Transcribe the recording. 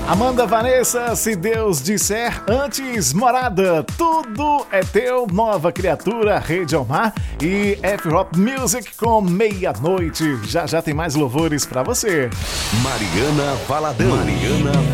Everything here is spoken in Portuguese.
Amanda Vanessa, se Deus disser, antes Morada, tudo é teu, Nova Criatura, Rede ao Mar e F-Rock Music com Meia-Noite. Já já tem mais louvores pra você. Mariana Valadão.